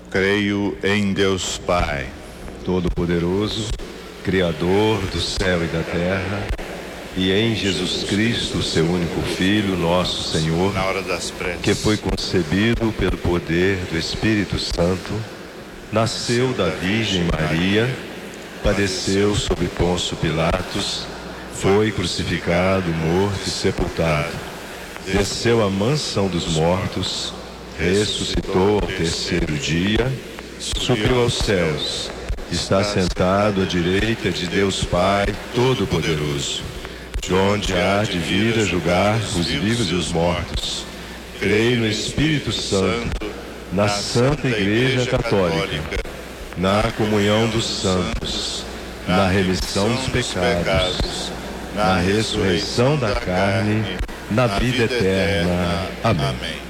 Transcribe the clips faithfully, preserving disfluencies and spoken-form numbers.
Creio em Deus Pai Todo-Poderoso, Criador do céu e da terra, e em Jesus Cristo, seu único Filho, nosso Senhor, na hora das preces, que foi concebido pelo poder do Espírito Santo, nasceu da Virgem Maria, padeceu sob Pôncio Pilatos, foi crucificado, morto e sepultado, desceu à mansão dos mortos, ressuscitou ao terceiro dia, subiu aos céus, está sentado à direita de Deus Pai Todo-Poderoso, de onde há de vir a julgar os vivos e os mortos. Creio no Espírito Santo, na Santa Igreja Católica, na comunhão dos santos, na remissão dos pecados, na ressurreição da carne, na vida eterna. Amém.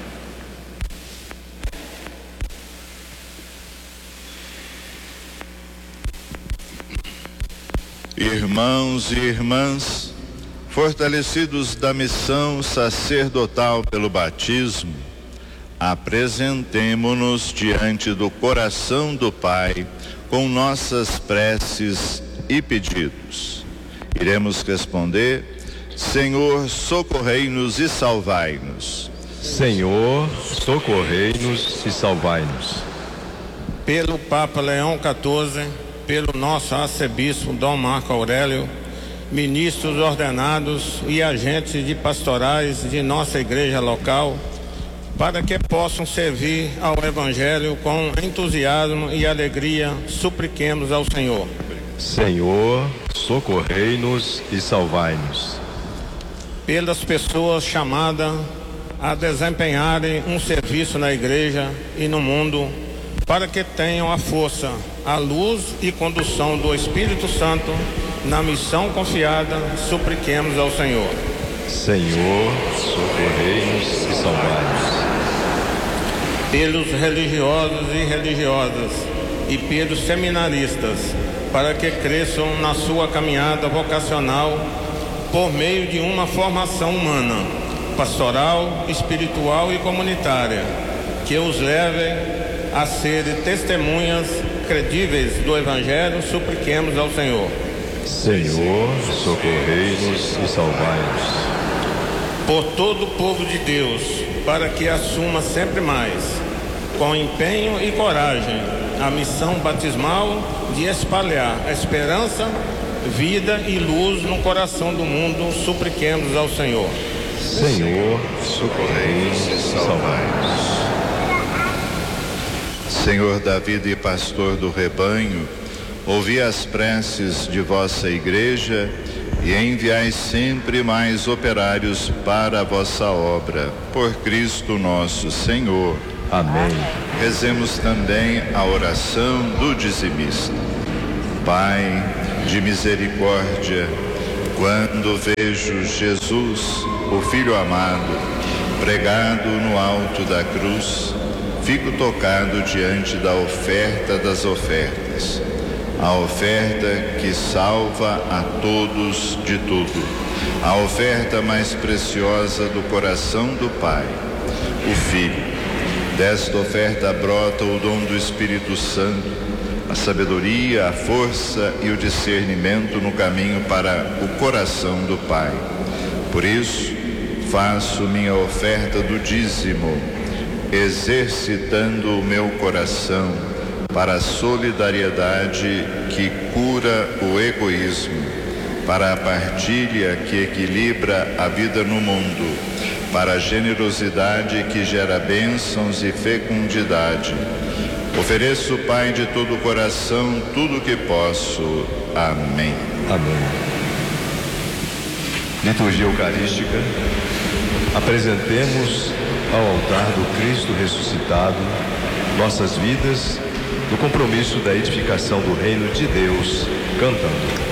Irmãos e irmãs, fortalecidos da missão sacerdotal pelo batismo, apresentemo-nos diante do coração do Pai com nossas preces e pedidos. Iremos responder: Senhor, socorrei-nos e salvai-nos. Senhor, socorrei-nos e salvai-nos. Pelo Papa Leão quatorze, pelo nosso arcebispo Dom Marco Aurélio, ministros ordenados e agentes de pastorais de nossa igreja local, para que possam servir ao Evangelho com entusiasmo e alegria, supliquemos ao Senhor. Senhor, socorrei-nos e salvai-nos. Pelas pessoas chamadas a desempenharem um serviço na igreja e no mundo, para que tenham a força, a luz e condução do Espírito Santo na missão confiada, supliquemos ao Senhor. Senhor, socorrei-nos e salvai-nos. Pelos religiosos e religiosas e pelos seminaristas, para que cresçam na sua caminhada vocacional por meio de uma formação humana, pastoral, espiritual e comunitária, que os leve a serem testemunhas credíveis do Evangelho, supliquemos ao Senhor. Senhor, socorrei-nos e salvai-nos. Por todo o povo de Deus, para que assuma sempre mais, com empenho e coragem, a missão batismal de espalhar a esperança, vida e luz no coração do mundo, supliquemos ao Senhor. Senhor, socorrei-nos e salvai-nos. Senhor da vida e pastor do rebanho, ouvi as preces de vossa igreja e enviai sempre mais operários para a vossa obra. Por Cristo nosso Senhor. Amém. Rezemos também a oração do dizimista. Pai de misericórdia, quando vejo Jesus, o Filho amado, pregado no alto da cruz, fico tocado diante da oferta das ofertas, a oferta que salva a todos de tudo, a oferta mais preciosa do coração do Pai, o Filho. Desta oferta brota o dom do Espírito Santo, a sabedoria, a força e o discernimento no caminho para o coração do Pai. Por isso, faço minha oferta do dízimo, exercitando o meu coração para a solidariedade que cura o egoísmo, para a partilha que equilibra a vida no mundo, para a generosidade que gera bênçãos e fecundidade. Ofereço, Pai, de todo o coração tudo o que posso. Amém. Amém. Liturgia Eucarística. Apresentemos ao altar do Cristo ressuscitado nossas vidas no compromisso da edificação do reino de Deus, cantando.